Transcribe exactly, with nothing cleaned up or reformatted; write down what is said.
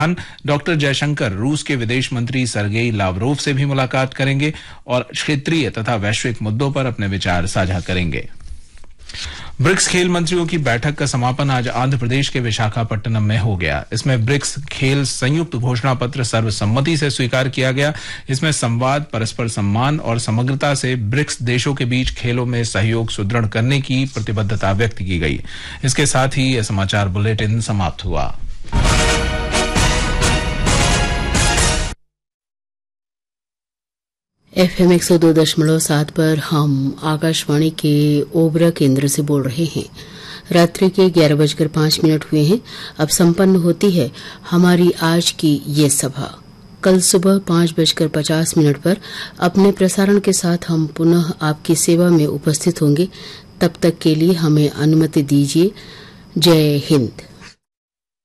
Doctor Jaishankar रूस के विदेश मंत्री सरगेई लावरोव से भी मुलाकात करेंगे और क्षेत्रीय तथा वैश्विक मुद्दों पर अपने विचार साझा करेंगे। ब्रिक्स खेल मंत्रियों की बैठक का समापन आज आंध्र प्रदेश के विशाखापट्टनम में हो गया। इसमें ब्रिक्स खेल संयुक्त घोषणा पत्र सर्वसम्मति से स्वीकार किया गया। इसमें संवाद, परस्पर सम्मान और समग्रता से ब्रिक्स देशों के बीच खेलों में सहयोग सुदृढ़ करने की प्रतिबद्धता व्यक्त की गई। इसके साथ ही यह समाचार बुलेटिन समाप्त हुआ। एफएम एक सौ दो दशमलव सात पर हम आकाशवाणी के ओबरा केंद्र से बोल रहे हैं। रात्रि के ग्यारह बजकर पांच मिनट हुए हैं। अब संपन्न होती है हमारी आज की ये सभा। कल सुबह पांच बजकर पचास मिनट पर अपने प्रसारण के साथ हम पुनः आपकी सेवा में उपस्थित होंगे। तब तक के लिए हमें अनुमति दीजिए। जय हिंद।